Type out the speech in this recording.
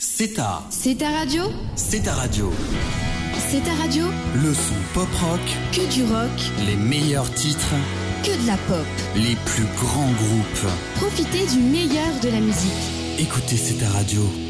C'est ta. C'est ta radio. C'est ta radio. C'est ta radio. Le son pop-rock. Que du rock. Les meilleurs titres. Que de la pop. Les plus grands groupes. Profitez du meilleur de la musique. Écoutez C'est ta radio.